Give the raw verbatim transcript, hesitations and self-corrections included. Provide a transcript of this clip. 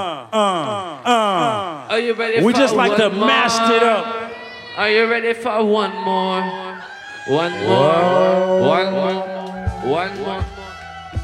Are you ready We for just like one to more? mash it up. Are you ready for one more? One more. One more. One more.